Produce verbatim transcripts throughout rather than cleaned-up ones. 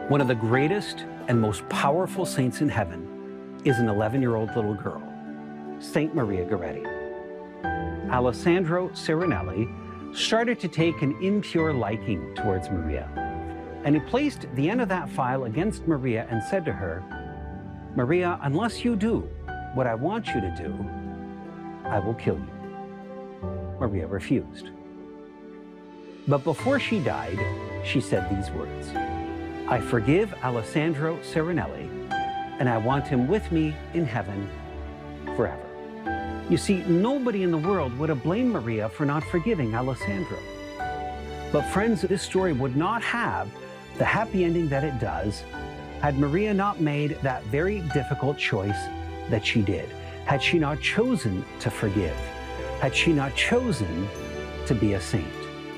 One of the greatest and most powerful saints in heaven is an eleven-year-old little girl, Saint Maria Goretti. Alessandro Serenelli started to take an impure liking towards Maria, and he placed the end of that file against Maria and said to her, "Maria, unless you do what I want you to do, I will kill you." Maria refused. But before she died, she said these words, "I forgive Alessandro Serenelli, and I want him with me in heaven forever." You see, nobody in the world would have blamed Maria for not forgiving Alessandro. But friends, this story would not have the happy ending that it does had Maria not made that very difficult choice that she did, had she not chosen to forgive, had she not chosen to be a saint.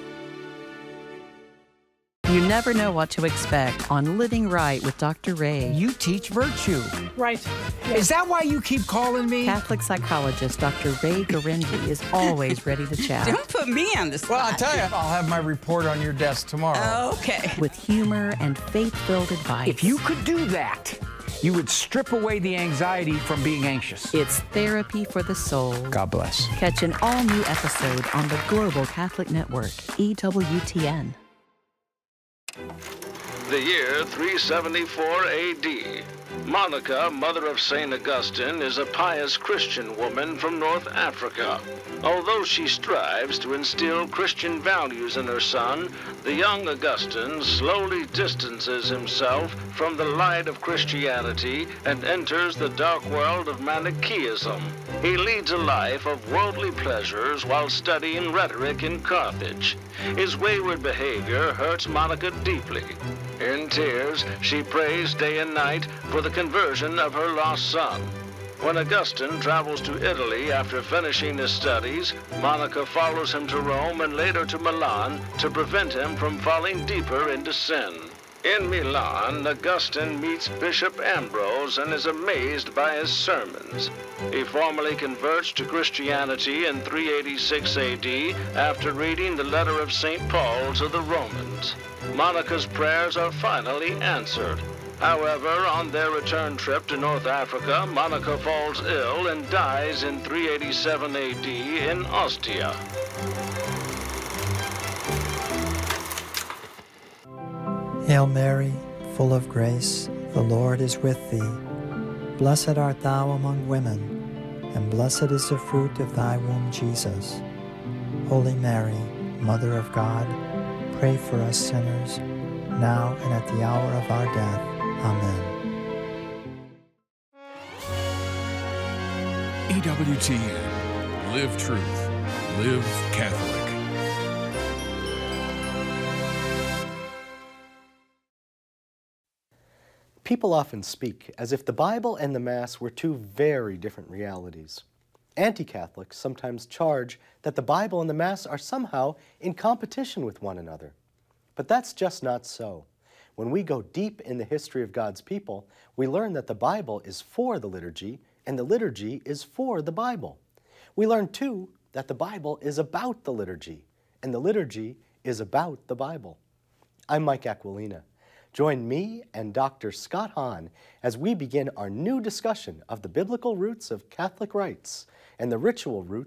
You never know what to expect on Living Right with Doctor Ray. You teach virtue. Right. Is that why you keep calling me? Catholic psychologist Doctor Ray Garendi is always ready to chat. Don't put me on the spot. Well, I'll tell you, I'll have my report on your desk tomorrow. Okay. With humor and faith-filled advice. If you could do that, you would strip away the anxiety from being anxious. It's therapy for the soul. God bless. Catch an all-new episode on the Global Catholic Network, E W T N. The year three seventy-four A D Monica, mother of Saint Augustine, is a pious Christian woman from North Africa. Although she strives to instill Christian values in her son, the young Augustine slowly distances himself from the light of Christianity and enters the dark world of Manichaeism. He leads a life of worldly pleasures while studying rhetoric in Carthage. His wayward behavior hurts Monica deeply. In tears, she prays day and night for the conversion of her lost son. When Augustine travels to Italy after finishing his studies, Monica follows him to Rome and later to Milan to prevent him from falling deeper into sin. In Milan, Augustine meets Bishop Ambrose and is amazed by his sermons. He formally converts to Christianity in three eighty-six A D after reading the letter of Saint Paul to the Romans. Monica's prayers are finally answered. However, on their return trip to North Africa, Monica falls ill and dies in three eighty-seven A D in Ostia. Hail Mary, full of grace, the Lord is with thee. Blessed art thou among women, and blessed is the fruit of thy womb, Jesus. Holy Mary, Mother of God, pray for us sinners, now and at the hour of our death. Amen. E W T N. Live truth. Live Catholic. People often speak as if the Bible and the Mass were two very different realities. Anti-Catholics sometimes charge that the Bible and the Mass are somehow in competition with one another. But that's just not so. When we go deep in the history of God's people, we learn that the Bible is for the liturgy and the liturgy is for the Bible. We learn, too, that the Bible is about the liturgy and the liturgy is about the Bible. I'm Mike Aquilina. Join me and Doctor Scott Hahn as we begin our new discussion of the biblical roots of Catholic rites and the ritual roots